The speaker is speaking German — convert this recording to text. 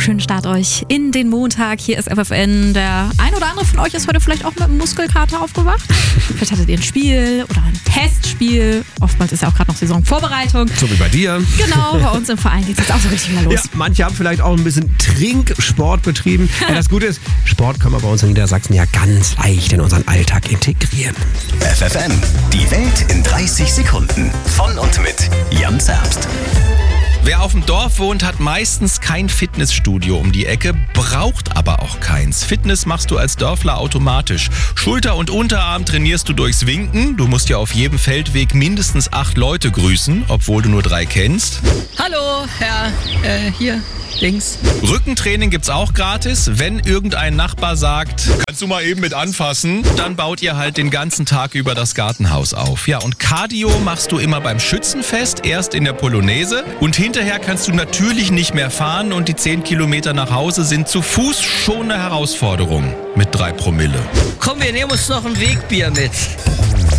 schönen Start euch in den Montag. Hier ist FFN. Der ein oder andere von euch ist heute vielleicht auch mit einem Muskelkater aufgewacht. Vielleicht hattet ihr ein Spiel oder ein Testspiel. Oftmals ist ja auch gerade noch Saisonvorbereitung. So wie bei dir. Genau, bei uns im Verein geht es jetzt auch so richtig wieder los. Ja, manche haben vielleicht auch ein bisschen Trinksport betrieben. Das Gute ist, Sport kann man bei uns in Niedersachsen ja ganz leicht in unseren Alltag integrieren. FFN, die Welt in 30 Sekunden. Von und mit Jan Zerbst. Wer auf dem Dorf wohnt, hat meistens kein Fitnessstudio um die Ecke, braucht aber auch keins. Fitness machst du als Dörfler automatisch. Schulter- und Unterarm trainierst du durchs Winken. Du musst ja auf jedem Feldweg mindestens 8 Leute grüßen, obwohl du nur 3 kennst. Hallo, Herr, hier, links. Rückentraining gibt's auch gratis. Wenn irgendein Nachbar sagt, kannst du mal eben mit anfassen, dann baut ihr halt den ganzen Tag über das Gartenhaus auf. Ja, und Cardio machst du immer beim Schützenfest, erst in der Polonaise und hinterher kannst du natürlich nicht mehr fahren und die 10 Kilometer nach Hause sind zu Fuß schon eine Herausforderung mit 3 Promille. Komm, wir nehmen uns noch ein Wegbier mit.